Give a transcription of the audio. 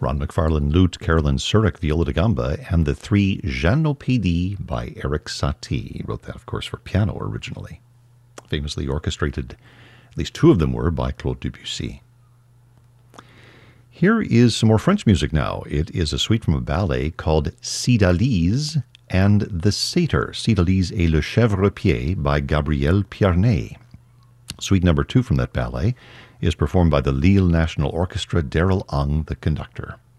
Ron McFarlane lute, Carolyn Surik viola da gamba, and the three Janopédie by Eric Satie. He wrote that, of course, for piano originally. Famously orchestrated, at least two of them were, by Claude Debussy. Here is some more French music now. It is a suite from a ballet called Cydalise and the Satyr, Cydalise et le Chèvrepied by Gabriel Piarnet. Suite number 2 from that ballet is performed by the Lille National Orchestra, Daryl Ung, the conductor.